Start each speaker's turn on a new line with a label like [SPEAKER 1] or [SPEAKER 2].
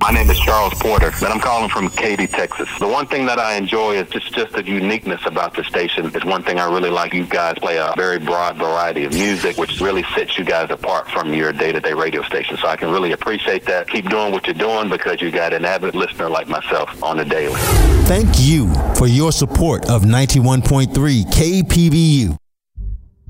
[SPEAKER 1] My name is Charles Porter, and I'm calling from Katy, Texas. The one thing that I enjoy is just the uniqueness about the station. Is one thing I really like. You guys play a very broad variety of music, which really sets you guys apart from your day-to-day radio station. So I can really appreciate that. Keep doing what you're doing because you got an avid listener like myself on the daily.
[SPEAKER 2] Thank you for your support of 91.3 KPBU.